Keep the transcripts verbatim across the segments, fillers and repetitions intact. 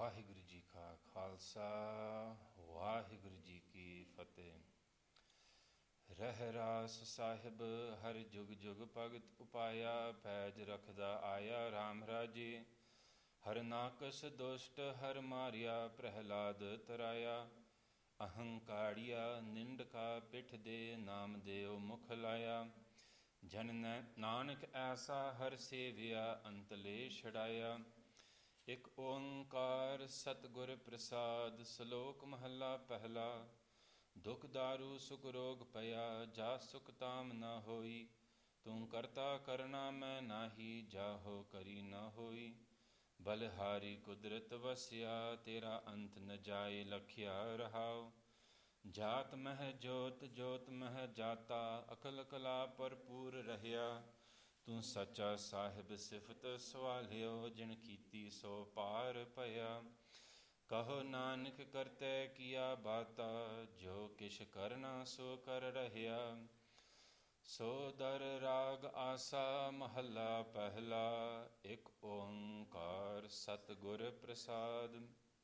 ਵਾਹਿਗੁਰੂ ਜੀ ਕਾ ਖਾਲਸਾ, ਵਾਹਿਗੁਰੂ ਜੀ ਕੀ ਫਤਿਹ। ਰਹਿ ਰਾਸ ਸਾਹਿਬ ਹਰ ਜੁਗ ਜੁਗ ਭਗਤ ਉਪਾਇਆ, ਪੈਜ ਰਖਦਾ ਆਇਆ RAM ਰਾਜੇ। ਹਰ ਨਾਕਸ ਦੁਸ਼ਟ ਹਰ ਮਾਰਿਆ, ਪ੍ਰਹਿਲਾਦ ਤਰਾਇਆ। ਅਹੰਕਾੜੀਆ ਨਿੰਦਕਾ ਪਿੱਠ ਦੇ, ਨਾਮ ਦੇਉ ਮੁਖ ਲਾਇਆ। ਜਨ ਨਾਨਕ ਐਸਾ ਹਰ ਸੇਵਿਆ, ਅੰਤਲੇ ਛੜਾਇਆ। ਇਕ ਓੰਕਾਰ ਸਤਿਗੁਰ ਪ੍ਰਸਾਦ, ਸ਼ਲੋਕ ਮਹੱਲਾ ਪਹਿਲਾ। ਦੁਖ ਦਾਰੂ ਸੁਖ ਰੋਗ ਪਿਆ, ਜਾ ਸੁਖ ਤਾਮ ਨਾ ਹੋਈ। ਤੂੰ ਕਰਤਾ ਕਰਨਾ ਮੈਂ ਨਾਹੀ, ਜਾਹੋ ਕਰੀ ਨਾ ਹੋਈ। ਬਲਿਹਾਰੀ ਕੁਦਰਤ ਵਸਿਆ, ਤੇਰਾ ਅੰਤ ਨ ਜਾਏ ਲਖਿਆ ਰਹਾਉ। ਜਾਤ ਮਹਿ ਜੋਤ ਜੋਤ ਮਹਿ ਜਾਤਾ, ਅਕਲ ਕਲਾ ਭਰਪੂਰ ਰਹਿਆ। ਤੂੰ ਸੱਚਾ ਸਾਹਿਬ ਸਿਫਤ ਸਵਾਲਿਓ, ਜਿਨ ਕੀਤੀ ਸੋ ਪਾਰ ਭਇਆ। ਕਹੋ ਨਾਨਕ ਕਰਤੈ ਕੀਆ ਬਾਤਾ, ਜੋ ਕਿਛ ਕਰਨਾ ਸੋ ਕਰ ਰਹਿਆ। ਸੋ ਦਰ ਰਾਗ ਆਸਾ ਮਹੱਲਾ ਪਹਿਲਾ। ਇਕ ਓੰਕਾਰ ਸਤਿਗੁਰ ਪ੍ਰਸਾਦ।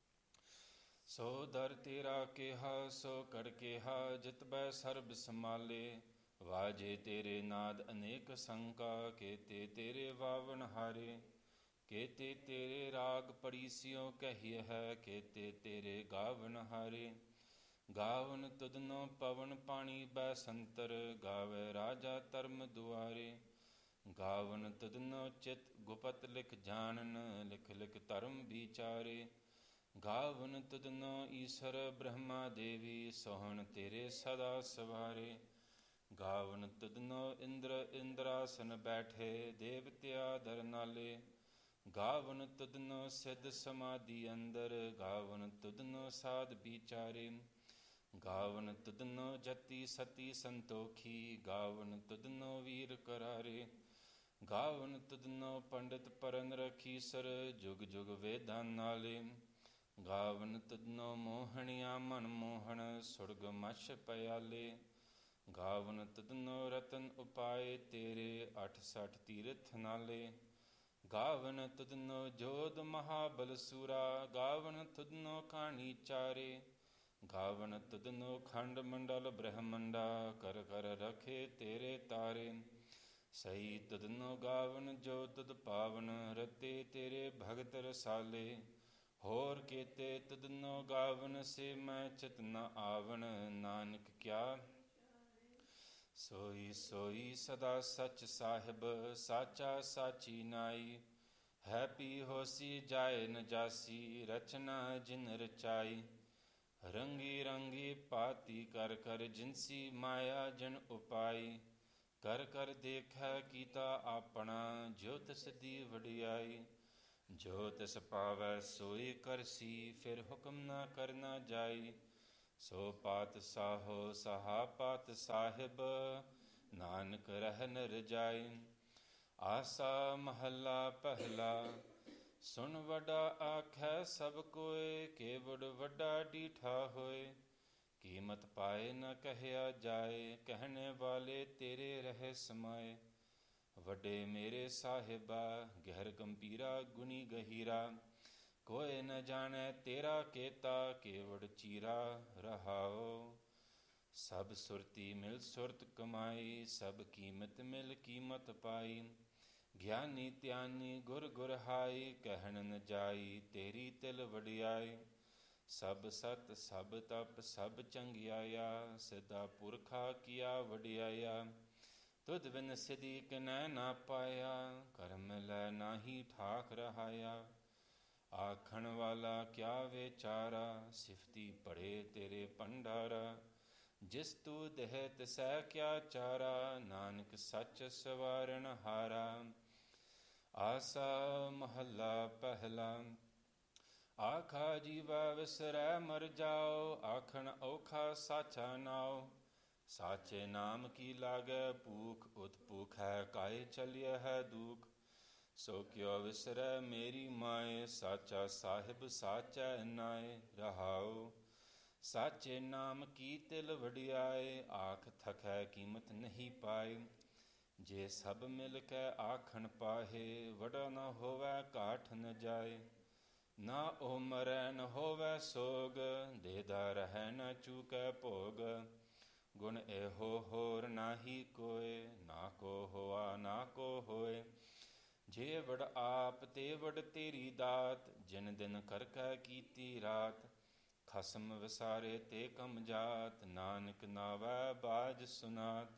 ਸੋ ਦਰ ਤੇਰਾ ਕਿਹਾ ਸੋ ਕਰ ਕਿਹਾ, ਜਿਤ ਬੈ ਸਰਬ ਸਮਾਲੇ। ਵਾਜੇ ਤੇਰੇ ਨਾਦ ਅਨੇਕ ਸੰਕਾ, ਕੇਤੇ ਤੇਰੇ ਵਾਵਣ ਹਾਰੇ। ਕੇਤੇ ਤੇਰੇ ਰਾਗ ਪੜੀਸਿਓ ਕਹੀਏ ਹੈ, ਕੇਤੇ ਤੇਰੇ ਗਾਵਨ ਹਾਰੇ। ਗਾਵਨ ਤੁਧਨੋ ਪਵਨ ਪਾਣੀ ਬੈ ਸੰਤਰ, ਗਾਵੇ ਰਾਜਾ ਧਰਮ ਦੁਆਰੇ। ਗਾਵਨ ਤੁਧਨੋ ਚਿਤ ਗੁਪਤ ਲਿਖ ਜਾਣਨ, ਲਿਖ ਲਿਖ ਧਰਮ ਵਿਚਾਰੇ। ਗਾਵਨ ਤੁਧਨੋ ਈਸ਼ਰ ਬ੍ਰਹਮਾ ਦੇਵੀ, ਸੋਹਣ ਤੇਰੇ ਸਦਾ ਸਵਾਰੇ। ਗਾਵਨ ਤੁਧਨੋ ਇੰਦਰ ਇੰਦਰਾਸਨ ਬੈਠੇ, ਦੇਵਤਿਆ ਦਰ ਨਾਲੇ। ਗਾਵਨ ਤੁਧਨੋ ਸਿੱਧ ਸਮਾਧੀ ਅੰਦਰ, ਗਾਵਨ ਤੁਧਨੋ ਸਾਧ ਵਿਚਾਰੇ। ਗਾਵਨ ਤੁਧਨੋ ਜਤੀ ਸਤੀ ਸੰਤੋਖੀ, ਗਾਵਨ ਤੁਧਨੋ ਵੀਰ ਕਰਾਰੇ। ਗਾਵਨ ਤੁਧਨੋ ਪੰਡਿਤ ਪਰਨ ਰਖੀਸਰ, ਜੁਗ ਜੁਗ ਵੇਦਾਂ ਨਾਲੇ। ਗਾਵਨ ਤੁਧਨੋ ਮੋਹਣਿਆ ਮਨ ਮੋਹਣ, ਸੁਰਗ ਮਛ ਪਿਆਲੇ। ਗਾਵਨ ਤੁਧਨੋ ਰਤਨ ਉਪਾਏ ਤੇਰੇ, ਅਠ ਸਠ ਤੀਰਥ ਨਾਲੇ। ਗਾਵਨ ਤੁਧਨੋ ਜੋਧ ਮਹਾਬਲ ਸੂਰਾ, ਗਾਵਨ ਤੁਧਨੋ ਕਾਣੀ ਚਾਰੇ। ਗਾਵਨ ਤੁਧਨੋ ਖੰਡ ਮੰਡਲ ਬ੍ਰਹਮੰਡਾ, ਕਰ ਕਰ ਰਖੇ ਤੇਰੇ ਤਾਰੇ। ਸਹੀ ਤੁਧਨੋ ਗਾਵਨ ਜੋ ਤੁਧ ਪਾਵਨ, ਰਤੇ ਤੇਰੇ ਭਗਤ ਰਸਾਲੇ। ਹੋਰ ਕੇਤੇ ਤੁਧਨੋ ਗਾਵਨ, ਸੇ ਮੈਂ ਚਿਤ ਨ ਆਵਨ। ਨਾਨਕ ਕਿਆ ਸੋਈ ਸੋਈ ਸਦਾ ਸਚ ਸਾਹਿਬ, ਸਾਚਾ ਸਾਚੀ ਨਾਈ। ਹੈ ਪੀ ਹੋਸੀ ਜਾਏ ਨ ਜਾਸੀ, ਰਚਨਾ ਜਿਨ ਰਚਾਈ। ਰੰਗੀ ਰੰਗੀ ਭਾਤੀ ਕਰ ਕਰ, ਜਿਨਸੀ ਮਾਇਆ ਜਨ ਉਪਾਈ। ਕਰ ਕਰ ਦੇਖੈ ਕੀਤਾ ਆਪਣਾ, ਜੋ ਤਿਸ ਦੀ ਵਡਿਆਈ। ਜੋ ਤਿਸ ਪਾਵੈ ਸੋਈ ਕਰਸੀ, ਫਿਰ ਹੁਕਮ ਨਾ ਕਰਨਾ ਜਾਈ। ਸੋ ਪਾਤ ਸਾਹੋ ਸਹਾ ਪਾਤ ਸਾਹਿਬ, ਨਾਨਕ ਰਹਿਨ ਰਜਾਈ। ਆਸਾ ਮਹੱਲਾ ਪਹਿਲਾ। ਸੁਣ ਵੱਡਾ ਆਖੈ ਸਭ ਕੋਇ, ਕੇਵਡ ਵੱਡਾ ਡੀਠਾ ਹੋਏ। ਕੀਮਤ ਪਾਏ ਨ ਕਹਿਆ ਜਾਏ, ਕਹਿਣੇ ਵਾਲੇ ਤੇਰੇ ਰਹਿ ਸਮਾਏ। ਵੱਡੇ ਮੇਰੇ ਸਾਹਿਬਾ, ਗਹਿਰ ਗੰਭੀਰਾ ਗੁਣੀ ਗਹੀਰਾ। ਕੋਇ ਨ ਜਾਣੈ ਤੇਰਾ ਕੇਤਾ, ਕੇਵਡ ਚੀਰਾ ਰਹਾਉ। ਸਭ ਸੁਰਤੀ ਮਿਲ ਸੁਰਤ ਕਮਾਈ, ਸਭ ਕੀਮਤ ਮਿਲ ਕੀਮਤ ਪਾਈ। ਗਿਆਨੀ ਧਿਆਨੀ ਗੁਰ ਗੁਰ ਹਾਈ, ਕਹਿਣ ਨ ਜਾਈ ਤੇਰੀ ਤਿਲ ਵਡਿਆਈ। ਸਭ ਸਤ ਸਭ ਤਪ ਸਭ ਚੰਗਿਆਇਆ, ਸਿਧਾ ਪੁਰਖਾ ਕੀਆ ਵਡਿਆਇਆ। ਤੁਧ ਬਿਨ ਸਿਧੀ ਕਿਨੈ ਨਾ ਪਾਇਆ, ਕਰਮ ਲੈ ਨਾਹੀ ਠਾਕ ਰਹਾਇਆ। ਆਖਣ ਵਾਲਾ ਕਿਆ ਵਿਚਾਰਾ, ਸਿਫਤੀ ਪੜੇ ਤੇਰੇ ਭੰਡਾਰਾ। ਜਿਸ ਤੂ ਦੇਹ ਤਿਸੈ ਕਿਆ ਚਾਰਾ, ਨਾਨਕ ਸੱਚ ਸਵਾਰਨ ਹਾਰਾ। ਆਸਾ ਮਹੱਲਾ ਪਹਿਲਾ। ਆਖਾ ਜੀਵਾ ਵਿਸਰੈ ਮਰ ਜਾਓ, ਆਖਣ ਔਖਾ ਸਾਚਾ ਨਾਉ। ਸਾਚੇ ਨਾਮ ਕੀ ਲਾਗੈ ਭੂਖ, ਉਤ ਭੂਖੈ ਕਾਇ ਚਲਿਐ ਹੈ ਦੂਖ। ਸੋ ਕਿਉ ਵਿਸਰੈ ਮੇਰੀ ਮਾਏ, ਸਾਚਾ ਸਾਹਿਬ ਸਾਚੈ ਨਾਏ ਰਹਾਉ। ਸਾਚੇ ਨਾਮ ਕੀ ਤਿਲ ਵਡਿਆਏ, ਆਖ ਥਕੈ ਕੀਮਤ ਨਹੀਂ ਪਾਏ। ਜੇ ਸਭ ਮਿਲ ਕੇ ਆਖਣ ਪਾਹੇ, ਵਡਾ ਨ ਹੋਵੈ ਘਾਟ ਨ ਜਾਏ। ਨਾ ਉਹ ਮਰੈ ਨ ਹੋਵੈ ਸੋਗ, ਦੇਦਾ ਰਹਿ ਨ ਚੂਕੈ ਭੋਗ। ਗੁਣ ਇਹੋ ਹੋਰ ਨਾਹੀ ਕੋਇ, ਨਾ ਕੋ ਹੋਆ ਨਾ ਕੋ ਹੋਏ। ਜੇ ਵਡ ਆਪ ਤੇ ਵਡ ਤੇਰੀ ਦਾਤ, ਜਿਨ ਦਿਨ ਕਰਕੈ ਕੀਤੀ ਰਾਤ। ਖਸਮ ਵਿਸਾਰੇ ਤੇ ਕਮ ਜਾਤ, ਨਾਨਕ ਨਾਵੈ ਬਾਜ ਸੁਨਾਤ।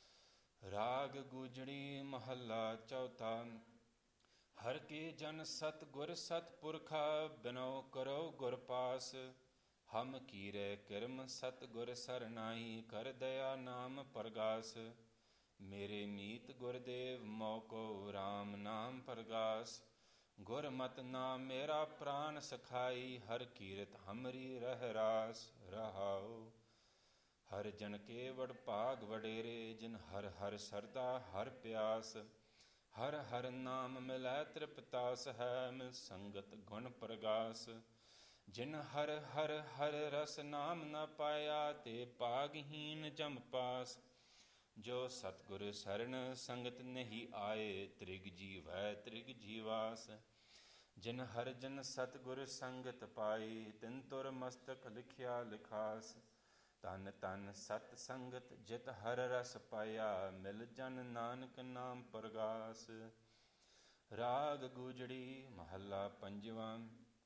ਰਾਗ ਗੂਜੜੀ ਮਹੱਲਾ ਚੌਥਾ। ਹਰ ਕੇ ਜਨ ਸਤ ਗੁਰ ਸਤ ਪੁਰਖਾ, ਬਿਨਉ ਕਰੋ ਗੁਰ ਪਾਸ। ਹਮ ਕੀਰੈ ਕਿਰਮ ਸਤ ਗੁਰ ਸਰਨਾਈ, ਕਰ ਦਇਆ ਨਾਮ ਪਰਗਾਸ। ਮੇਰੇ ਮੀਤ ਗੁਰਦੇਵ ਮੋਕੋ, ਰਾਮ ਨਾਮ ਪਰਗਾਸ। ਗੁਰ ਮਤਿ ਨਾਮ ਮੇਰਾ ਪ੍ਰਾਨ ਸਖਾਈ, ਹਰ ਕੀਰਤ ਹਮਰੀ ਰਹਿ ਰਾਸ। ਰਹਾਉ ਹਰ ਜਨ ਕੇ ਵਡ ਭਾਗ ਵਡੇਰੇ, ਜਿਨ ਹਰ ਹਰ ਸਰਦਾ ਹਰ ਪਿਆਸ। ਹਰ ਹਰ ਨਾਮ ਮਿਲੈ ਤ੍ਰਿਪਤਾਸ ਹੈ, ਮਿਲ ਸੰਗਤ ਗੁਣ ਪ੍ਰਗਾਸ। ਜਿਨ ਹਰ ਹਰ ਹਰ ਰਸ ਨਾਮ ਨ ਪਾਇਆ, ਤੇ ਭਾਗਹੀਨ ਜਮ ਪਾਸ। ਜੋ ਸਤਿਗੁਰ ਸਰਣ ਸੰਗਤ ਨਹੀਂ ਆਏ, ਤ੍ਰਿਗ ਜੀਵੈ ਤ੍ਰਿਗ ਜੀਵਾਸ। ਜਿਨ ਹਰ ਜਨ ਸਤਿਗੁਰ ਸੰਗਤ ਪਾਈ, ਤਿਨ ਤੁਰ ਮਸਤਕ ਲਿਖਿਆ ਲਿਖਾਸ। ਧਨ ਧਨ ਸਤ ਸੰਗਤ ਜਿਤ ਹਰ ਰਸ ਪਾਇਆ, ਮਿਲ ਜਨ ਨਾਨਕ ਨਾਮ ਪਰਗਾਸ। ਰਾਗ ਗੂਜੜੀ ਮਹੱਲਾ ਪੰਜਵਾਂ।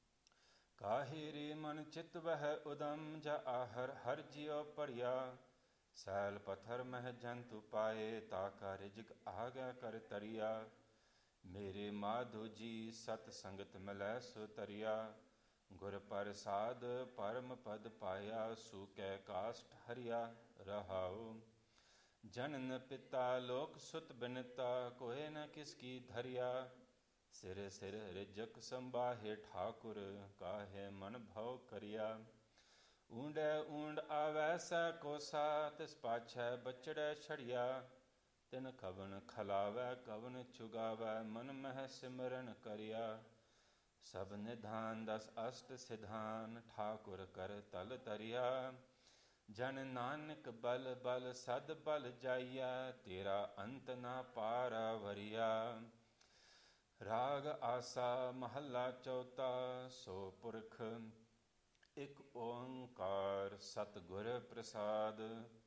ਕਾਹੇ ਰੇ ਮਨ ਚਿਤ ਵਹਿ ਉਦਮ, ਜਾ ਆਹਰ ਹਰ ਜਿਉ ਪੜਿਆ। ਸੈਲ ਪੱਥਰ ਮਹਿ ਜੰਤੁ ਪਾਏ, ਤਾ ਕਾ ਰਿਜਕ ਆਗੈ ਕਰ ਤਰਿਆ। ਮੇਰੇ ਮਾਧੋ ਜੀ ਸਤ ਸੰਗਤ ਮਿਲੈ ਸੋ ਤਰਿਆ। ਗੁਰ ਪ੍ਰਸਾਦ ਪਰਮ ਪਦ ਪਾਇਆ, ਸੂਕੈ ਕਾਸ਼ਟ ਹਰਿਆ। ਰਹਾਉ ਜਨਨ ਪਿਤਾ ਲੋਕ ਸੁਤ ਬਿਨਤਾ, ਕੋਇ ਨ ਕਿਸ ਕੀ ਧਰਿਆ। ਸਿਰ ਸਿਰ ਰਿਜਕ ਸੰਬਾਹੇ ਠਾਕੁਰ, ਕਾਹੇ ਮਨ ਭਉ ਕਰਿਆ। ਊਂਡੈ ਊਂਡ ਆਵੈ ਸੈ ਕੋਸਾ, ਤਿਸ ਪਾਛੈ ਬਚੜੈ ਛੜਿਆ। ਤਿਨ ਕਵਨ ਖਲਾਵੈ ਕਵਨ ਚੁਗਾਵੈ, ਮਨ ਮਹਿ ਸਿਮਰਨ ਕਰਿਆ। ਸਭ ਨਿਧਾਨ ਦਸ ਅਸ਼ਟ ਸਿਧਾਨ, ਠਾਕੁਰ ਕਰ ਤਲ ਤਰਿਆ। ਜਨ ਨਾਨਕ ਬਲ ਬਲ ਸਦ ਬਲ ਜਾਈਐ, ਤੇਰਾ ਅੰਤ ਨਾ ਪਾਰਾ ਵਰਿਆ। ਰਾਗ ਆਸਾ ਮਹੱਲਾ ਚੌਥਾ। ਸੋ ਪੁਰਖ ਇਕ ਓੰਕਾਰ ਸਤਿਗੁਰ ਪ੍ਰਸਾਦ।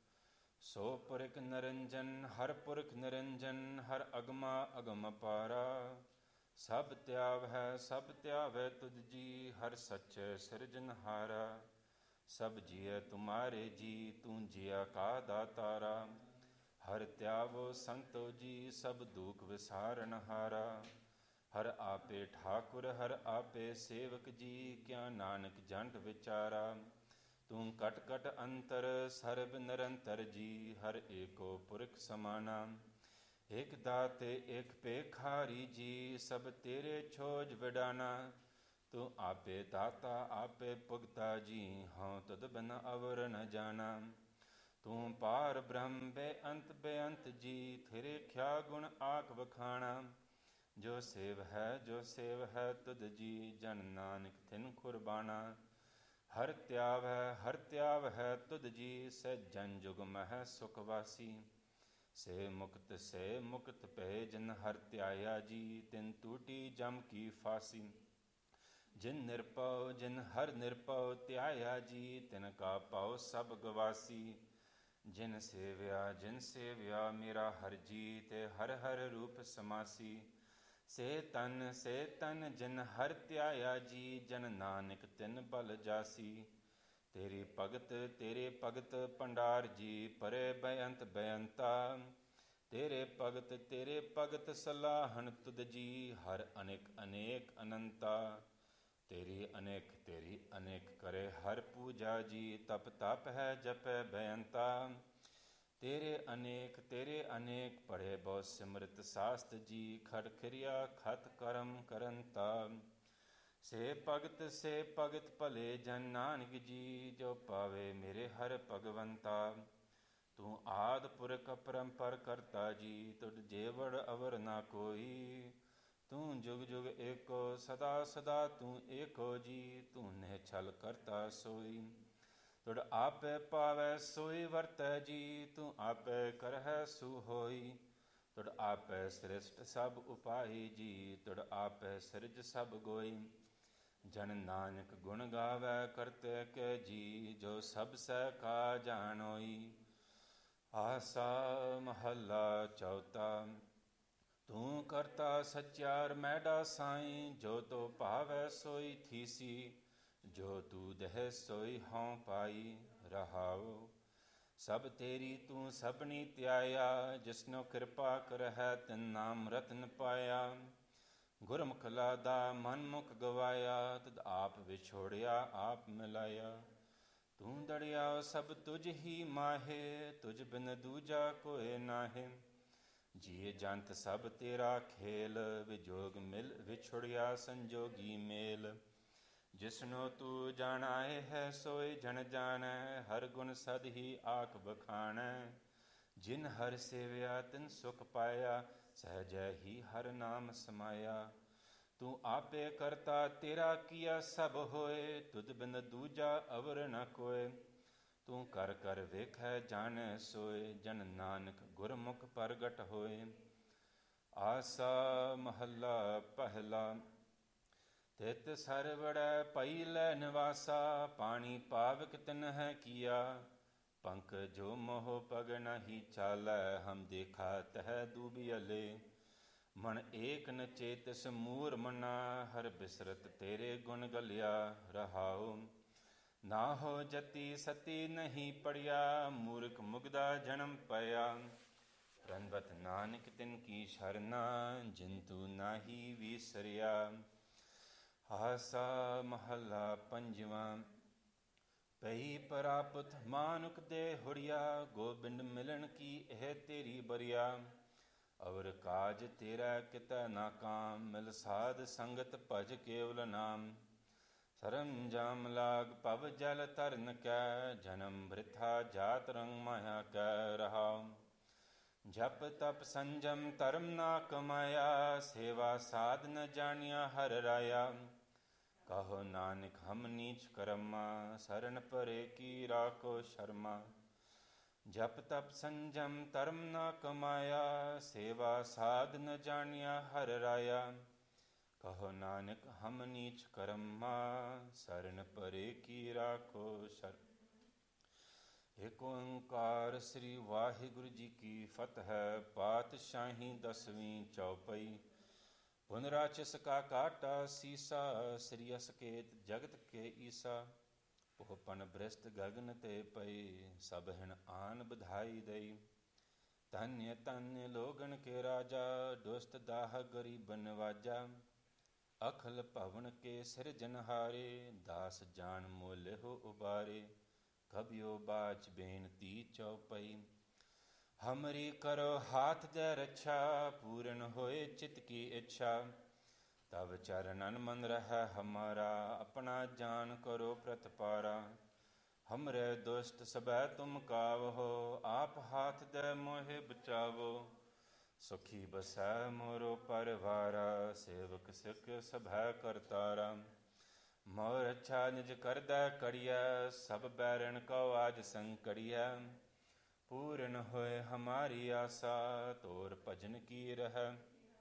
ਸੋ ਪੁਰਖ ਨਿਰੰਜਨ ਹਰ ਪੁਰਖ ਨਿਰੰਜਨ, ਹਰ ਅਗਮਾ ਅਗਮ ਪਾਰਾ। ਸਭ ਧਿਆਵੈ ਸਭ ਧਿਆਵੈ ਤੁਧ ਜੀ, ਹਰ ਸੱਚੇ ਸਿਰਜਨਹਾਰਾ। ਸਭ ਜੀਅ ਤੁਮਾਰੇ ਜੀ, ਤੂੰ ਜੀਆ ਕਾ ਦਾਤਾਰਾ। ਹਰ ਧਿਆਵੋ ਸੰਤੋ ਜੀ, ਸਭ ਦੁਖ ਵਿਸਾਰਨਹਾਰਾ। ਹਰ ਆਪੇ ਠਾਕੁਰ ਹਰ ਆਪੇ ਸੇਵਕ ਜੀ, ਕਿਆ ਨਾਨਕ ਜੰਟ ਵਿਚਾਰਾ। ਤੂੰ ਕਟ ਕਟ ਅੰਤਰ ਸਰਬ ਨਿਰੰਤਰ ਜੀ, ਹਰ ਏਕੋ ਪੁਰਖ ਸਮਾਨਾ। ਇਕ ਦਾਤੇ ਇਕ ਭੇਖਾਰੀ ਜੀ, ਸਭ ਤੇਰੇ ਛੋਜ ਵਿਡਾਨਾ। ਤੂੰ ਆਪੇ ਦਾਤਾ ਆਪੇ ਭੁਗਤਾ ਜੀ, ਹਉ ਤੁਧ ਬਿਨ ਅਵਰ ਨ ਜਾਣਾ। ਤੂੰ ਪਾਰ ਬ੍ਰਹਮ ਬੇਅੰਤ ਬੇਅੰਤ ਜੀ, ਥਿਰੇ ਖਿਆ ਗੁਣ ਆਖ ਵਖਾਣਾ। ਜੋ ਸੇਵ ਹੈ ਜੋ ਸੇਵ ਹੈ ਤੁਧ ਜੀ, ਜਨ ਨਾਨਕ ਤਿਨ ਕੁਰਬਾਨਾ। ਹਰ ਧਿਆਵ ਹੈ ਹਰ ਧਿਆਵ ਹੈ ਤੁਧ ਜੀ, ਸਹਿ ਜਨ ਜੁਗ ਮਹਿ ਸੁਖ ਵਾਸੀ। ਸੇ ਮੁਕਤ ਸੇ ਮੁਕਤ ਭਏ, ਜਿਨ ਹਰ ਧਿਆਇਆ ਜੀ, ਤਿਨ ਟੂਟੀ ਜਮ ਕੀ ਫਾਸੀ। ਜਿਨ ਨਿਰਭਉ ਜਿਨ ਹਰ ਨਿਰਭਉ ਧਿਆਇਆ ਜੀ, ਤਿਨ ਕਾ ਭਉ ਸਭ ਗਵਾਸੀ। ਜਿਨ ਸੇਵਿਆ ਜਿਨ ਸੇਵਿਆ ਮੇਰਾ ਹਰ ਜੀ, ਤੇ ਹਰ ਹਰ ਰੂਪ ਸਮਾਸੀ। ਸੇ ਤਨ ਸੇ ਤਨ ਜਿਨ ਹਰ ਧਿਆਇਆ ਜੀ, ਜਨ ਨਾਨਕ ਤਿਨ ਬਲ ਜਾਸੀ। ਤੇਰੀ ਭਗਤ ਤੇਰੇ ਭਗਤ ਭੰਡਾਰ ਜੀ, ਪਰੇ ਬੇਅੰਤ ਬੇਅੰਤਾ। ਤੇਰੇ ਭਗਤ ਤੇਰੇ ਭਗਤ ਸਲਾਹਣ ਤੁਧ ਜੀ, ਹਰ ਅਨੇਕ ਅਨੇਕ ਅਨੰਤਾ। ਤੇਰੀ ਅਨੇਕ ਤੇਰੀ ਅਨੇਕ ਕਰੇ ਹਰ ਪੂਜਾ ਜੀ, ਤਪ ਤਪ ਹੈ ਜਪੈ ਬੇਅੰਤਾ। ਤੇਰੇ ਅਨੇਕ ਤੇਰੇ ਅਨੇਕ ਪੜ੍ਹੇ ਬਹੁ ਸਿਮਰਤ ਸਾਸਤ ਜੀ, ਖਟ ਖਿਰਿਆ ਖਤ ਕਰਮ ਕਰੰਤਾ। ਸੇ ਭਗਤ ਸੇ ਭਗਤ ਭਲੇ ਜਨ ਨਾਨਕ ਜੀ, ਜੋ ਪਾਵੇ ਮੇਰੇ ਹਰ ਭਗਵੰਤਾ। ਤੂੰ ਆਦਿ ਪੁਰਖ ਅਪਰੰਪਰ ਕਰਤਾ ਜੀ, ਤੁਧ ਜੇਵੜ ਅਵਰ ਨਾ ਕੋਈ। ਤੂੰ ਜੁਗ ਜੁਗ ਏਕੋ ਸਦਾ ਸਦਾ ਤੂੰ ਏਕੋ ਜੀ, ਤੂੰ ਨਿਹਛਲ ਕਰਤਾ ਸੋਈ। ਤੁਧ ਆਪੇ ਪਾਵੈ ਸੋਈ ਵਰਤੈ ਜੀ, ਤੂੰ ਆਪੇ ਕਰਹਿ ਸੂ ਹੋਈ। ਤੁਧ ਆਪੇ ਸ੍ਰਿਸ਼ਟ ਸਭ ਉਪਾਈ ਜੀ, ਤੁਧ ਆਪੇ ਸਿਰਜ ਸਭ ਗੋਈ। ਜਨ ਨਾਨਕ ਗੁਣ ਗਾਵੈ ਕਰਤੇ ਕੇ ਜੀ, ਜੋ ਸਭ ਸਹਿ ਕਾ ਜਾਣੋਈ। ਆਸਾ ਮਹੱਲਾ ਚੌਥਾ। ਤੂੰ ਕਰਤਾ ਸਚਿਆਰ ਮੈਡਾ ਸਾਈਂ, ਜੋ ਤੋ ਭਾਵੈ ਸੋਈ ਥੀਸੀ, ਜੋ ਤੂ ਦਹਿ ਸੋਈ ਹਉ ਪਾਈ। ਰਹਾਉ ਸਭ ਤੇਰੀ ਤੂੰ ਸਭਨੀ ਧਿਆਇਆ, ਜਿਸਨੋ ਕਿਰਪਾ ਕਰਹਿ ਤਿਨ ਨਾਮ ਰਤਨ ਪਾਇਆ। ਗੁਰਮੁਖ ਲਾਦਾ ਮਨ ਮੁਖ ਗਵਾਇਆ, ਤਦ ਆਪ ਵਿਛੋੜਿਆ ਆਪ ਮਿਲਾਇਆ। ਤੂੰ ਦੜਿਆ ਸਭ ਤੁਝ ਹੀ ਮਾਹੇ, ਤੁਝ ਬਿਨ ਦੂਜਾ ਕੋਇ ਨਾਹੇ। ਜੀਅ ਜੰਤ ਸਭ ਤੇਰਾ ਖੇਲ, ਵਿਜੋਗ ਮਿਲ ਵਿਛੁੜਿਆ ਸੰਜੋਗੀ ਮੇਲ। ਜਿਸਨੋ ਤੂੰ ਜਾਣਾਏ ਹੈ ਸੋਈ ਜਨ ਜਾਣੈ, ਹਰ ਗੁਣ ਸਦ ਹੀ ਆਖ ਬਖਾਣੈ। ਜਿਨ ਹਰ ਸੇਵਿਆ ਤਿਨ ਸੁਖ ਪਾਇਆ, ਸਹਜੈ ਹੀ ਹਰ ਨਾਮ ਸਮਾਇਆ। ਤੂੰ ਆਪੇ ਕਰਤਾ ਤੇਰਾ ਕੀਆ ਸਭ ਹੋਏ, ਤੁਧ ਬਿਨ ਦੂਜਾ ਅਵਰ ਨ ਕੋਇ। ਤੂੰ ਕਰ ਕਰ ਵੇਖੈ ਜਾਣੈ ਸੋਏ, ਜਨ ਨਾਨਕ ਗੁਰਮੁਖ ਪ੍ਰਗਟ ਹੋਏ। ਆਸਾ ਮਹੱਲਾ ਪਹਿਲਾ। ਤਿਤ ਸਰਵੜੈ ਪਈ ਲੈ ਨਿਵਾਸਾ, ਪਾਣੀ ਪਾਵਕ ਤਿਨਹਿ ਕੀਆ। ਪੰਕ ਜੋ ਮੋਹ ਪਗ ਨਹੀ ਚਾਲੈ, ਹਮ ਦੇਖਾ ਤਹ ਦੂਬਿਅਲੇ। ਮਨ ਏਕ ਨ ਚੇਤਸ ਮੂਰ ਮਨਾ, ਹਰ ਬਿਸਰਤ ਤੇਰੇ ਗੁਣ ਗਲਿਆ। ਰਹਾਉ ਨਾ ਹੋ ਜਤੀ ਸਤੀ ਨਹੀਂ ਪੜਿਆ, ਮੂਰਖ ਮੁਗਦਾ ਜਨਮ ਪਇਆ। ਰਣਵਤ ਨਾਨਕ ਤਿਨ ਕੀ ਸ਼ਰਨਾ, ਜਿਨ ਤੂ ਨਾਹੀ ਵੀਸਰਿਆ। ਆਸਾ ਮਹੱਲਾ ਪੰਜਵਾਂ। ਪਈ ਪ੍ਰਾਪਤ ਮਾਨੁਖ ਦੇ ਹੁੜਿਆ, ਗੋਬਿੰਦ ਮਿਲਣ ਕੀ ਇਹ ਤੇਰੀ ਬਰਿਆ। ਅਵਰ ਕਾਜ ਤੇਰਾ ਕਿਤੈ ਨਾ ਕਾਮ, ਮਿਲ ਸਾਧ ਸੰਗਤ ਭਜ ਕੇਵਲ ਨਾਮ। ਸਰੰਜਾਮ ਲਾਗ ਭਵ ਜਲ ਤਰਨ ਕੈ, ਜਨਮ ਬ੍ਰਿਥਾ ਜਾਤ ਰੰਗ ਮਾਇਆ ਕੈ। ਰਹਾਉ ਜਪ ਤਪ ਸੰਜਮ ਧਰਮ ਨਾ ਕਮਾਇਆ, ਸੇਵਾ ਸਾਧ ਨ ਜਾਣਿਆ ਹਰ ਰਾਇਆ। ਕਹੋ ਨਾਨਕ ਹਮ ਨੀਚ ਕਰਮਾ, ਸਰਨ ਪਰੇ ਕੀ ਰਾਖੋ ਸ਼ਰਮਾ। ਜਪ ਤਪ ਸੰਜਮ ਧਰਮ ਨਾ ਕਮਾਇਆ, ਸੇਵਾ ਸਾਧ ਨ ਜਾਣਿਆ ਹਰ ਰਾਇਆ। ਕਹੋ ਨਾਨਕ ਹਮ ਨੀਚ ਕਰਮਾ, ਸਰਨ ਪਰੇ ਕੀ ਰਾਖੋ ਸ਼ਰਮਾ। ਏਕ ਓੰਕਾਰ ਸ੍ਰੀ ਵਾਹਿਗੁਰੂ ਜੀ ਕੀ ਫਤਿਹ। ਪਾਤਸ਼ਾਹੀ ਦਸਵੀਂ ਚੌਪਈ। ਪੁਨਰਾਚਿਸ ਕਾ ਕਾਟਾ ਸੀਸਾ, ਸ੍ਰੀ ਅਸਕੇਤ ਜਗਤ ਕੇ ਈਸਾ। ਪੋਪਨ ਬ੍ਰਿਸਟ ਗਗਨ ਤੇ ਪਈ, ਸਭ ਹਿਣ ਆਨ ਬਧਾਈ ਦਈ। ਧਨਯ ਧਨਯ ਲੋਗਨ ਕੇ ਰਾਜਾ, ਦੁਸਤ ਦਾਹ ਗਰੀਬ ਨਵਾਜਾ। ਅਖਲ ਭਵਨ ਕੇ ਸਿਰਜਨਹਾਰੇ, ਦਾਸ ਜਾਨ ਮੋਲਿਹੁ ਉਬਾਰੇ। ਕਬਿਓ ਬਾਚ ਬੇਨਤੀ ਚੌਪਈ। ਹਮਰੀ ਕਰੋ ਹਾਥ ਦੇ ਰੱਛਾ, ਪੂਰਨ ਹੋਏ ਚਿਤ ਕੀ ਇੱਛਾ। ਤਵ ਚਰਨਨ ਮਨ ਰਹਿ ਹਮਾਰਾ, ਆਪਣਾ ਜਾਨ ਕਰੋ ਪ੍ਰਤਪਾਰਾ। ਹਮਰੇ ਦੁਸ਼ਟ ਸਭੈ ਤੁਮ ਕਾਵਹੋ, ਆਪ ਹਾਥ ਦੇ ਮੋਹਿ ਬਚਾਵੋ। ਸੁਖੀ ਬਸੈ ਮੋਰੋ ਪਰਵਾਰਾ, ਸੇਵਕ ਸਿੱਖ ਸਭੈ ਕਰਤਾਰਾ। ਮੋਰ ਅੱਛਾ ਨਿਜ ਕਰਦੈ ਕੜੀਐ, ਸਭ ਬੈਰਣ ਕਉ ਆਜ ਸੰਕੜੀਐ। ਪੂਰਨ ਹੋਏ ਹਮਾਰੀ ਆਸਾ, ਤੋਰ ਭਜਨ ਕੀ ਰਹਿ।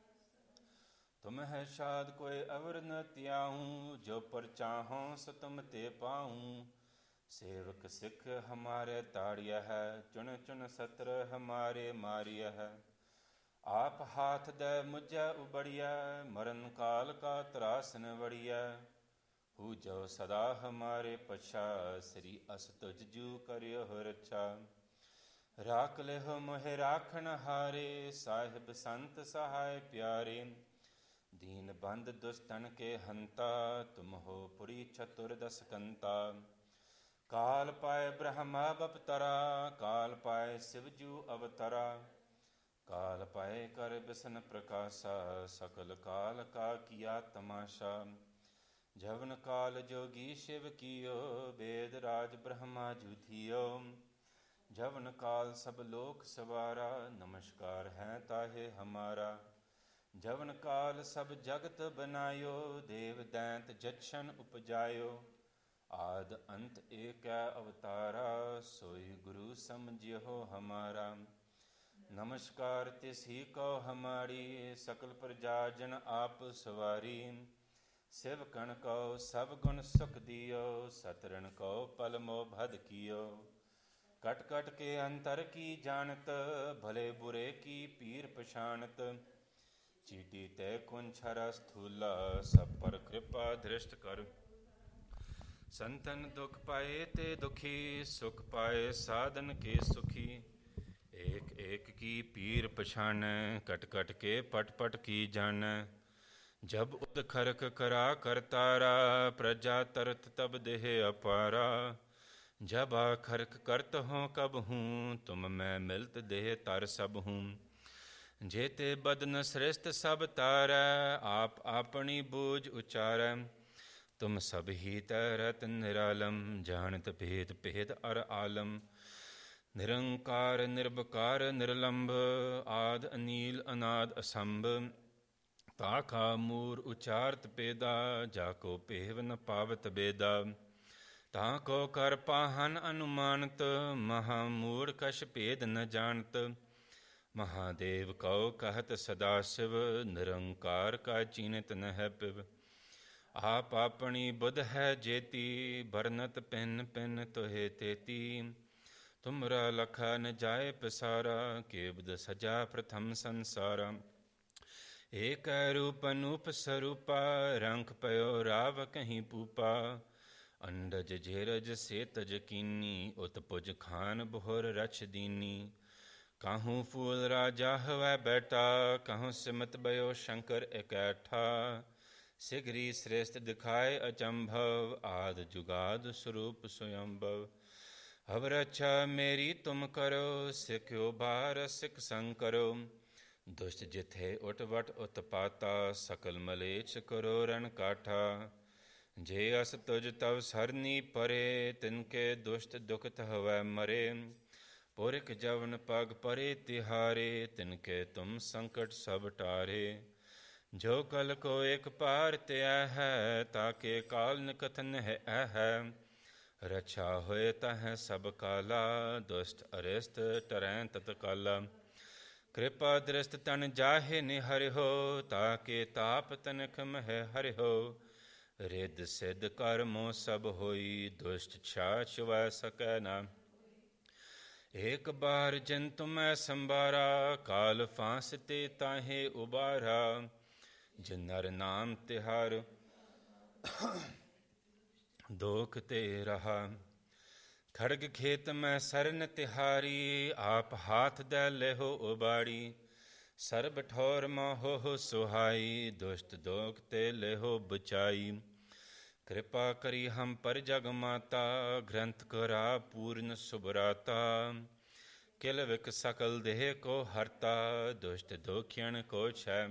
ਤੁਮਹਿ ਸ਼ਾਦ ਕੋਇ ਅਵਰ ਨ ਤਿਆਹੂੰ, ਜੋ ਪਰ ਚਾਹੋਂ ਸੋ ਤੁਮ ਤੇ ਪਾਊਂ। ਸੇਵਕ ਸਿੱਖ ਹਮਾਰੇ ਤਾੜਿਆ ਹੈ, ਚੁਣ ਚੁਣ ਸਤਰ ਹਮਾਰੇ ਮਾਰਿਆ ਹੈ। ਆਪ ਹਾਥ ਦੇ ਮੁਝੈ ਉਬੜਿਆ, ਮਰਨ ਕਾਲ ਕਾ ਤਰਾਸਨ ਵੜਿਆ। ਹੂ ਜੋ ਸਦਾ ਹਮਾਰੇ ਪਛਾ, ਸ੍ਰੀ ਅਸ ਤੁਜ ਜੂ ਕਰਿਓ ਰੱਛਾ। ਰਾਖ ਲਿਹੁ ਮੋਹਿ ਰਾਖਣ ਹਾਰੇ, ਸਾਹਿਬ ਸੰਤ ਸਹਾਇ ਪਿਆਰੇ। ਦੀਨ ਬੰਦ ਦੁਸਤਨ ਕੇ ਹੰਤਾ, ਤੁਮ ਹੋ ਪੁਰੀ ਚਤੁਰ ਦਸ ਕੰਤਾ। ਕਾਲ ਪਾਏ ਬ੍ਰਹਮਾ ਬਪਤਰਾ, ਕਾਲ ਪਾਏ ਸਿਵਜੂ ਅਵਤਰਾ। ਕਾਲ ਪਾਏ ਕਰ ਬਿਸਨ ਪ੍ਰਕਾਸ਼ਾ, ਸਕਲ ਕਾਲ ਕਾ ਕੀਆ ਤਮਾਸ਼ਾ। ਜਵਨ ਕਾਲ ਜੋਗੀ ਸ਼ਿਵ ਕੀਓ, ਵੇਦ ਰਾਜ ਬ੍ਰਹਮਾ ਜੂਥੀਓ। ਜਵਨ ਕਾਲ ਸਭ ਲੋਕ ਸਵਾਰਾ, ਨਮਸਕਾਰ ਹੈ ਤਾਹੇ ਹਮਾਰਾ। ਜਵਨ ਕਾਲ ਸਭ ਜਗਤ ਬਨਾਇਓ, ਦੇਵ ਦੈਂਤ ਜਛਨ ਉਪਜਾਇਓ। ਆਦ ਅੰਤ ਏਕੈ ਅਵਤਾਰਾ, ਸੋਈ ਗੁਰੂ ਸਮਝਿਓ ਹਮਾਰਾ। ਨਮਸਕਾਰ ਤਿਸ ਹੀ ਕੋ ਹਮਾਰੀ, ਸਕਲ ਪ੍ਰਜਾ ਜਨ ਆਪ ਸਵਾਰੀ। ਸਿਵਕਣ ਕਉ ਸਭ ਗੁਣ ਸੁਖ ਦਿਓ, ਸਤਰਨ ਕਉ ਪਲ ਮੋਹ ਭਦ ਕੀਓ। ਕਟ ਕਟ ਕੇ ਅੰਤਰ ਕੀ ਜਾਣਤ, ਭਲੇ ਬੁਰੇ ਕੀ ਪੀਰ ਪਛਾਣਤ। ਚੀਟੀ ਤੈ ਕੁੰਛਰਾ ਸਥੂਲਾ, ਸਭ ਪਰ ਕਿਰਪਾ ਦ੍ਰਿਸ਼ਟ ਕਰ। ਸੰਤਨ ਦੁਖ ਪਾਏ ਤੇ ਦੁਖੀ, ਸੁਖ ਪਾਏ ਸਾਧਨ ਕੇ ਸੁਖੀ। ਏਕ ਏਕ ਕੀ ਪੀਰ ਪਛਾਨੈ, ਕਟ ਕਟ ਕੇ ਪਟ ਪਟ ਕੀ ਜਾਣੈ। ਜਬ ਉਦ ਖਰਕ ਕਰਾ ਕਰਤਾਰਾ, ਪ੍ਰਜਾ ਤਰਤ ਤਬ ਦੇਹ ਅਪਾਰਾ। ਜਬ ਆ ਖਰਕ ਕਰਤ ਹੋਂ ਕਬ ਹੂੰ, ਤੁਮ ਮੈਂ ਮਿਲਤ ਦੇਹ ਤਰ ਸਭ ਹੂੰ। ਜੇਤੇ ਬਦਨ ਸ੍ਰਿਸ਼ਟ ਸਭ ਤਾਰੈ, ਆਪ ਆਪਣੀ ਬੂਝ ਉਚਾਰੈ। ਤੁਮ ਸਭ ਹੀ ਤਰਤ ਨਿਰਾਲਮ, ਜਾਣਤ ਭੇਦ ਭੇਦ ਅਰ ਆਲਮ। ਨਿਰੰਕਾਰ ਨਿਰਭਕਾਰ ਨਿਰਲੰਭ, ਆਦ ਅਨੀਲ ਅਨਾਦ ਅਸੰਭ। ਤਾਕਾ ਮੂਰ ਉਚਾਰਤ ਪੇਦਾ, ਜਾਕੋ ਭੇਵ ਨ ਪਾਵਤ ਬੇਦਾ। ਤਾਂ ਕੋ ਕਰ ਪਾਹਨ ਅਨੁਮਾਨਤ, ਮਹਾ ਮੂੜ ਕਛ ਭੇਦ ਨ ਜਾਣਤ। ਮਹਾਦੇਵ ਕਉ ਕਹਿਤ ਸਦਾ ਸ਼ਿਵ, ਨਿਰੰਕਾਰ ਕਾ ਚੀਨਤ ਨ ਹੈ ਪਿਵ। ਆਪ ਆਪਣੀ ਬੁਧ ਹੈ ਜੇਤੀ, ਬਰਨਤ ਪਿੰਨ ਪਿੰਨ ਤੋਹੇ ਤੇਤੀ। ਤੁਮਰਾ ਲਖਾ ਨ ਜਾਏ ਪਸਾਰਾ, ਕੇਬਦ ਸਜਾ ਪ੍ਰਥਮ ਸੰਸਾਰਾ। ਏਕ ਰੂਪ ਅਨੂਪ ਸਰੂਪਾ, ਰੰਖ ਪਇਓ ਰਾਵ ਕਹੀਂ ਪੂਪਾ। ਅੰਡਜ ਜੇਰਜ ਸੇਤਜ ਕੀਨੀ, ਉਤ ਪੁਜ ਖਾਨ ਬੁਹਰ ਰਛ ਦੀਨੀ। ਕਾਹੂੰ ਫੂਲ ਰਾਜਾ ਹਵੈ ਬੈਠਾ, ਕਾਹੂੰ ਸਿਮਤ ਬਇਓ ਸ਼ੰਕਰ ਇਕੈਠਾ। ਸਿਗਰੀ ਸ੍ਰੇਸ਼ਟ ਦਿਖਾਏ ਅਚੰਭਵ, ਆਦ ਜੁਗਾਦ ਸਰੂਪ ਸੁਯੰਭਵ। ਹਵ ਰਛਾ ਮੇਰੀ ਤੁਮ ਕਰੋ, ਸਿਖਿਓ ਬਾਰ ਸਿਖ ਸੰਗ ਕਰੋ। ਦੁਸ਼ਟ ਜਿਥੇ ਉਟ ਵਟ ਉਤਪਾਤਾ, ਸਕਲ ਮਲੇਛ ਕਰੋ ਰਨ ਕਾਠਾ। ਜੇ ਅਸ ਤੁਜ ਤਵ ਸਰਨੀ ਪਰੇ, ਤਿਨਕੇ ਦੁਸ਼ਟ ਦੁਖਤ ਹਵੈ ਮਰੇ। ਪੁਰਖ ਜਵਨ ਪਗ ਪਰੇ ਤਿਹਾਰੇ, ਤਿਨਕੇ ਤੁਮ ਸੰਕਟ ਸਭ ਟਾਰੇ। ਜੋ ਕਲ ਕੋ ਇਕ ਪਾਰ ਤਿਆ ਹੈ, ਤਾਕੇ ਕਾਲ ਨਿਕਥਨ ਹੈ ਹੈ। ਰਛਾ ਹੋਏ ਤਹ ਸਭ ਕਾਲਾ, ਦੁਸ਼ਟ ਅਰਿਸ਼ਟ ਟਰੈ ਤਤ ਕਾਲਾ। ਕਿਰਪਾ ਦ੍ਰਿਸ਼ਟ ਤਨ ਜਾਹੇ ਨਿਹਰਿਓ, ਤਾਕੇ ਤਾਪ ਤਨਖ ਮਹਿ ਹਰਿਓ। ਰਿੱਧ ਸਿੱਧ ਕਰਮੋ ਸਭ ਹੋਈ, ਦੁਸ਼ਟ ਛਾ ਛੁਵੈ ਸਕੈ ਨਾ। ਏਕ ਬਾਰ ਜਿਨ ਤੁਮੈ ਸੰਬਾਰਾ, ਕਾਲ ਫਾਂਸ ਤੇ ਤਾਹੇ ਉਬਾਰਾ। ਜਿਨ ਨਰ ਨਾਮ ਤਿਹਾਰ ਦੋਖ ਤੇ ਰਹਾ। ਖੜਗ ਖੇਤ ਮੈਂ ਸਰਨ ਤਿਹਾਰੀ, ਆਪ ਹਾਥ ਦੈ ਲੇਹੋ ਉਬਾੜੀ। ਸਰਬ ਠੌਰ ਮੋਹ ਸੁਹਾਈ, ਦੁਸ਼ਟ ਦੋਖ ਤੇ ਲੇਹੋ ਬਚਾਈ। ਕਿਰਪਾ ਕਰੀ ਹਮ ਪਰ ਜਗ ਮਾਤਾ, ਗ੍ਰੰਥ ਕਰਾ ਪੂਰਨ ਸੁਭਰਾਤਾ। ਕਿਲ ਵਿਕ ਸਕਲ ਦੇਹ ਕੋ ਹਰਤਾ, ਦੁਸ਼ਟ ਦੋਖਿਅਨ ਕੋ ਛੈ।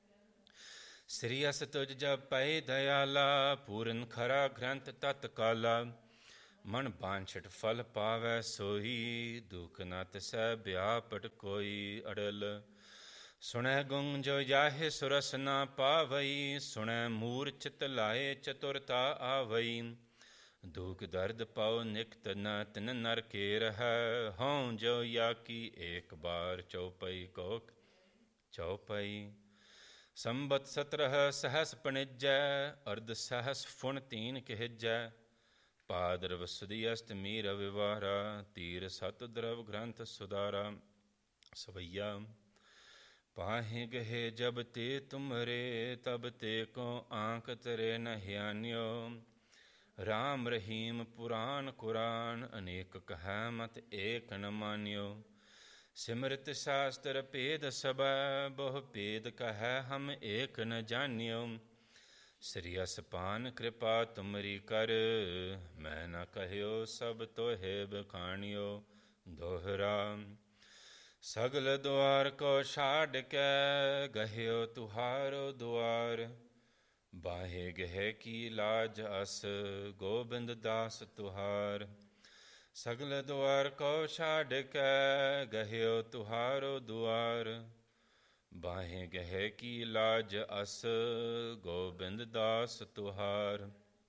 ਸ੍ਰੀ ਅਸ ਤੁਜ ਜਬ ਪਏ ਦਇਆਲਾ, ਪੂਰਨ ਖਰਾ ਗ੍ਰੰਥ ਤਤ ਕਾਲਾ। ਮਨ ਬਾਂਛਟ ਫਲ ਪਾਵੈ ਸੋਈ, ਦੁਖ ਨ ਤਿਸੈ ਬਿਆਪਟ ਕੋਈ ਅੜਲ। ਸੁਣੈ ਗੁੰਗ ਜੋ ਜਾਹੇ ਸੁਰਸ ਨਾ ਪਾਵਈ, ਸੁਣੈ ਮੂਰ ਚਿਤ ਲਾਏ ਚਤੁਰਤਾ ਆਵਈ। ਦੁਖ ਦਰਦ ਪਉ ਨਿਕਟ ਨ ਤਿਨ ਨਰ ਕੇ ਰਹੈ, ਹਉ ਜੋ ਯਾਕੀ ਏਕ ਬਾਰ ਚਉਪਈ ਕੋ ਚਉਪਈ। ਸੰਬਤ ਸਤਰਹ ਸਹਸ ਪਣਿਜੈ, ਅਰਧ ਸਹਸ ਫੁਣ ਤੀਨ ਕਹਿਜੈ। ਭਾਦਰਵ ਸੁਦੀ ਅਸ਼ਟਮੀ ਰਵਿਵਾਰਾ, ਤੀਰ ਸਤ ਦਰਵ ਗ੍ਰੰਥ ਸੁਦਾਰਾ। ਸਵਈਆ ਪਾਹੇ ਗਹੇ ਜਬ ਤੇ ਤੁਮਰੇ, ਤਬ ਤੇ ਕੋ ਆਂਕ ਤਰੇ ਨ ਹਿਆਨਿਓ। ਰਾਮ ਰਹੀਮ ਪੁਰਾਨ ਕੁਰਾਨ, ਅਨੇਕ ਕਹੈ ਮਤ ਏਕ ਨ ਮਾਨਿਓ। ਸਿਮਰਤ ਸ਼ਾਸਤਰ ਭੇਦ ਸਭੈ, ਬਹੁ ਭੇਦ ਕਹੈ ਹਮ ਏਕ ਨ ਜਾਨਿਓ। ਸ੍ਰੀ ਅਸਪਾਨ ਕਿਰਪਾ ਤੁਮਰੀ ਕਰ, ਮੈਂ ਨ ਕਹਿਓ ਸਭ ਤੋਹੇ ਬਖਾਣਿਓ। ਦੋਹਰਾ ਸਗਲ ਦੁਆਰ ਕੋ ਛਾਡ ਕੇ, ਗਹਿਓ ਤੁਹਾਰੋ ਦੁਆਰ। ਬਾਹੇ ਗਹਿ ਕੀ ਲਾਜ ਅਸ, ਗੋਬਿੰਦ ਦਾਸ ਤੁਹਾਰ। ਸਗਲ ਦੁਆਰ ਕੋ ਛਾਡ ਕੇ, ਗਹਿਓ ਤੁਹਾਰੋ ਦੁਆਰ। ਬਾਹੇ ਗਹਿ ਕੀ ਲਾਜ ਅਸ, ਗੋਬਿੰਦ ਦਾਸ ਤੁਹਾਰ।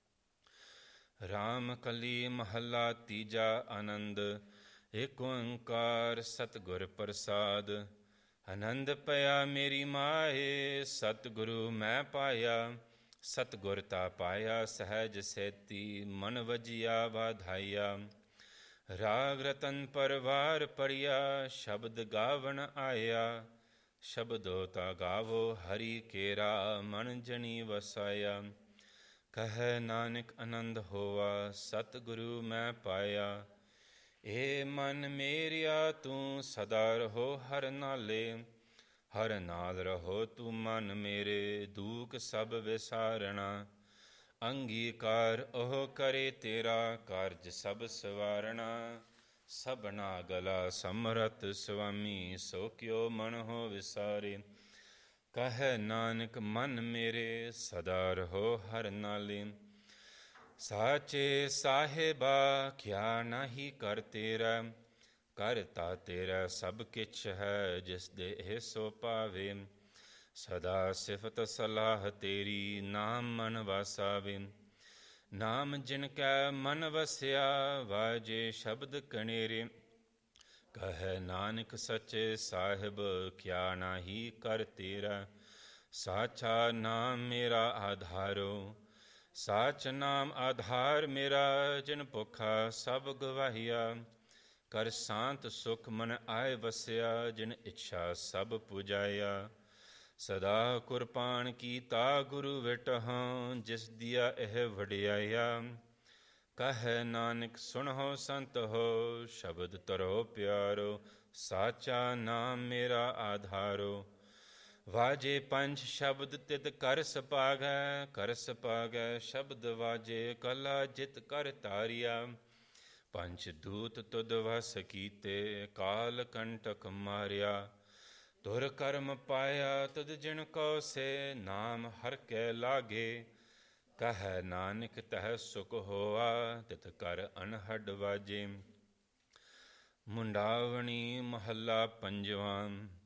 ਰਾਮ ਕਲੀ ਮਹੱਲਾ ਤੀਜਾ ਆਨੰਦ। ਏਕ ਓੰਕਾਰ ਸਤਿਗੁਰ ਪ੍ਰਸਾਦ। ਆਨੰਦ ਪਿਆ ਮੇਰੀ ਮਾਏ, ਸਤਿਗੁਰੂ ਮੈਂ ਪਾਇਆ। ਸਤਿਗੁਰ ਤਾ ਪਾਇਆ ਸਹਿਜ ਸੇਤੀ, ਮਨ ਵਜਿਆ ਵਾਧਾਈਆ। ਰਾਗ ਰਤਨ ਪਰਵਾਰ ਪੜਿਆ, ਸ਼ਬਦ ਗਾਵਣ ਆਇਆ। ਸ਼ਬਦੋ ਤਾ ਗਾਵੋ ਹਰੀ ਕੇਰਾ, ਮਨ ਜਣੀ ਵਸਾਇਆ। ਕਹੈ ਨਾਨਕ ਆਨੰਦ ਹੋਆ, ਸਤਿਗੁਰੂ ਮੈਂ ਪਾਇਆ। ਏ ਮਨ ਮੇਰਿਆ ਤੂੰ ਸਦਾ ਰਹੋ ਹਰ ਨਾਲੇ, ਹਰ ਨਾਲ ਰਹੋ ਤੂੰ ਮਨ ਮੇਰੇ, ਦੂਖ ਸਭ ਵਿਸਾਰਣਾ। ਅੰਗੀਕਾਰ ਉਹ ਕਰੇ ਤੇਰਾ, ਕਾਰਜ ਸਭ ਸਵਾਰਣਾ। ਸਭਨਾ ਗਲਾ ਸਮਰਥ ਸੁਆਮੀ, ਸੋ ਕਿਉ ਮਨ ਹੋ ਵਿਸਾਰੇ। ਕਹੈ ਨਾਨਕ ਮਨ ਮੇਰੇ, ਸਦਾ ਰਹੋ ਹਰ ਨਾਲੇ। ਸਾਚੇ ਸਾਹਿਬਾ ਕਿਆ ਨਾਹੀ ਕਰ ਤੇਰਾ, ਕਰਤਾ ਤੇਰਾ ਸਭ ਕਿਛ ਹੈ, ਜਿਸ ਦੇ ਇਹ ਸੋ ਪਾਵੇ। ਸਦਾ ਸਿਫਤ ਸਲਾਹ ਤੇਰੀ, ਨਾਮ ਮਨ ਵਾਸਾਵੇ। ਨਾਮ ਜਿਨ ਕੈ ਮਨ ਵਸਿਆ, ਵਾਜੇ ਸ਼ਬਦ ਕਣੇਰੇ। ਕਹੈ ਨਾਨਕ ਸੱਚੇ ਸਾਹਿਬ, ਕਿਆ ਨਾਹੀ ਕਰ ਤੇਰਾ। ਸਾਚਾ ਨਾਮ ਮੇਰਾ ਆਧਾਰੋ, ਸਾਚ ਨਾਮ ਆਧਾਰ ਮੇਰਾ। ਜਿਨ ਭੁਖਾ ਸਭ ਗਵਾਹੀਆ, ਕਰ ਸ਼ਾਂਤ ਸੁਖ ਮਨ ਆਏ ਵਸਿਆ। ਜਿਨ ਇੱਛਾ ਸਭ ਪੁਜਾਇਆ, ਸਦਾ ਕੁਰਬਾਨ ਕੀਤਾ ਗੁਰੂ ਵਿਟਹੁ। ਜਿਸ ਦੀਆ ਇਹ ਵਡਿਆਈਆ, ਕਹੈ ਨਾਨਕ ਸੁਣਹੁ ਸੰਤ ਹੋ। ਸ਼ਬਦ ਤਰੋ ਪਿਆਰੋ, ਸਾਚਾ ਨਾਮ ਮੇਰਾ ਆਧਾਰੋ। ਵਾਜੇ ਪੰਜ ਸ਼ਬਦ ਤਿਤ ਕਰ ਸਪਾਗੈ, ਕਰ ਸਪਾਗੈ ਸ਼ਬਦ ਵਾਜੇ। ਕਲਾ ਜਿਤ ਕਰ ਧਾਰਿਆ, ਪੰਚ ਦੂਤ ਤੁਧ ਵਸ ਕੀਤੇ। ਕਾਲ ਕੰਟਕ ਮਾਰਿਆ, ਤੁਰ ਕਰਮ ਪਾਇਆ। ਤੁਧ ਜਿਨ ਕੋ ਸੇ, ਨਾਮ ਹਰ ਕੈ ਲਾਗੇ। ਕਹੈ ਨਾਨਕ ਤਹ ਸੁਖ ਹੋਆ, ਤਿਤ ਕਰ ਅਨਹਦ ਵਾਜੇ। ਮੁੰਡਾਵਣੀ ਮਹੱਲਾ ਪੰਜਵਾਂ।